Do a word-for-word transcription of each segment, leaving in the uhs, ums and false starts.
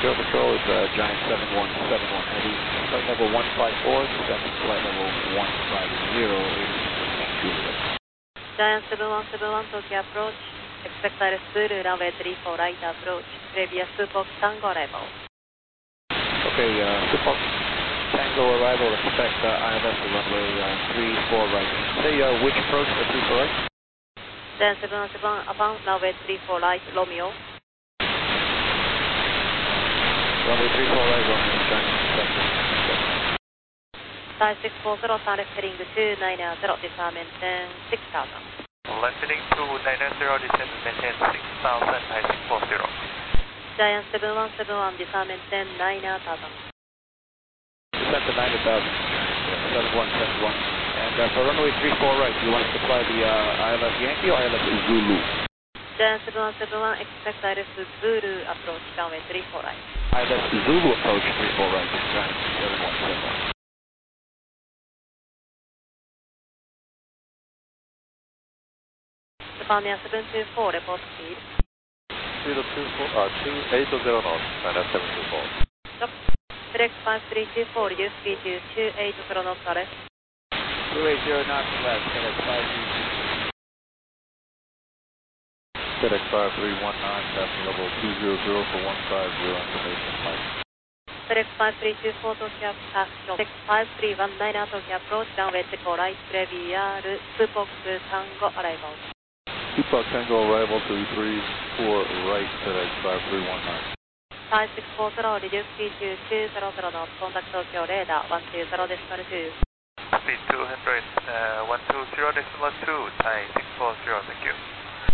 Joe Patrol is uh, Giant seven one seven one Heavy, flight level one five four, descending flight level one five zero, Juliet. Giant seven one seven one Tokyo approach, expect Iris Zulu, runway three four right approach, previous Supox Tango arrival. Okay, uh, Supox Tango arrival, expect uh, I L S runway uh, three four right. Say uh, which approach for three four right? Giant seven one seven upon runway three four right, Romeo. Runway three four right, Romeo, Giant seven one seven. Sky six four zero, turn left heading to nine zero, disarm maintain six thousand. Left heading to nine zero, descend maintain six thousand, high six four zero. Giant seven one seven one, disarm maintain nine thousand. Descend to nine thousand, seven one seven one. And uh, for runway three four right, do you want us to fly the uh, I L S Yankee or I L S Zulu? Giant seven one seven one, expect Iris Zulu approach, runway three four right. I L S Zulu approach three four right, Giant seven one seven one. Japan Air seven two four, report speed. Speed of two four, uh, two eight zero knots, minus seven two four. Stop. F X five three two four, reduce speed to two eight zero knots, arrest. two eight zero knots left, F X five three two. F X five three one nine, passing level two zero zero for one five zero, information flight. F X five three two four, Tokyo Astro. F X five three one nine, Tokyo approach, runway three four right, Previar, Supox Tango arrival. Supox Tango arrival to three four right, F X five three one nine. five six four zero, reduce speed to two zero zero knots, contact Tokyo radar one two zero decimal two. Speed two hundred, uh, one two zero decimal two, Thai six four zero, thank you.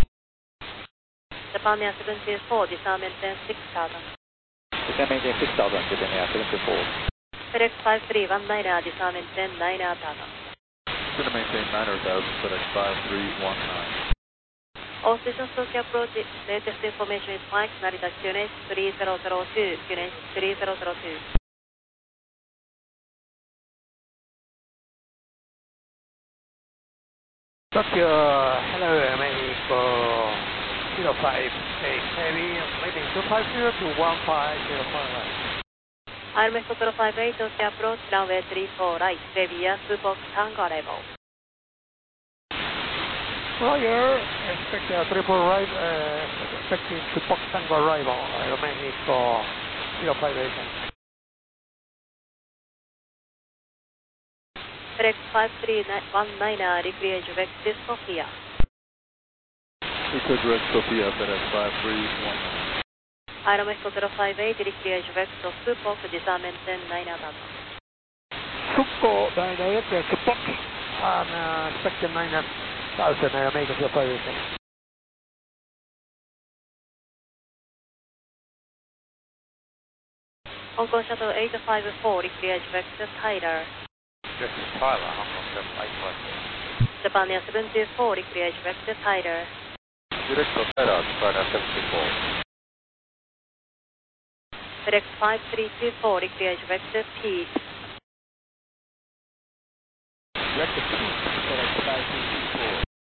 Japan Air seven two four, disarm maintain six thousand. Descend maintain six thousand, Japan Air seven two four. F X five three one nine, disarm maintain nine thousand. Going to maintain nine thousand, F X five three one nine. All stations Tokyo approach, latest information is Mike, Narita Q N H three zero zero two, Q N H three zero zero two. Tokyo, hello, Mexico, zero five eight Heavy, landing two five zero to one five zero five. Air Mexico zero five eight, Tokyo approach, runway three four right, Previar, Supox Tango arrival. Roger, expect uh, three four right, uh, expecting Supox Tango arrival, Air Mexico zero five eight. F X five three one nine, recreate Rex Sofia. Equal direct Sophia, F X five three one nine. Air Mexico zero five eight, recreate Rex Supox, disarm maintain nine thousand. Supox, nine eight, Supox, and uh, expecting nine thousand, Air Mexico zero five eight. Hong Kong Shuttle eight five four, recreate Rex Tyler. This is Tyler, Hong Kong seven eight five. Japan Air seven two four, recreate Rex Tyler. Direct to Tyler, Japan Air seven two four. F X five three two four, recreate Rex P. Direct to Peak, F X five three two four.